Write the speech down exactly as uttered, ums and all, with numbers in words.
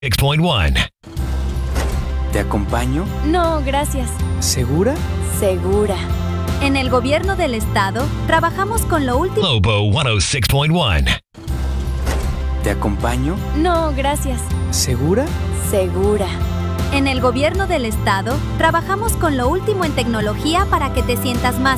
six point one. ¿Te acompaño? No, gracias. ¿Segura? Segura. En el gobierno del estado, trabajamos con lo último. Lobo one oh six point one. ¿Te acompaño? No, gracias. ¿Segura? Segura. En el gobierno del estado, trabajamos con lo último en tecnología para que te sientas más